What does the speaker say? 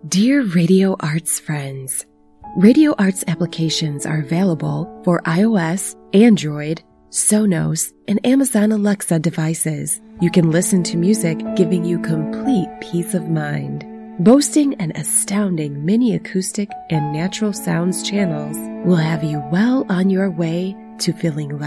Dear Radio Arts friends, Radio Arts applications are available for iOS, Android, Sonos, and Amazon Alexa devices. You can listen to music giving you complete peace of mind. Boasting an astounding mini acoustic and natural sounds channels will have you well on your way to feeling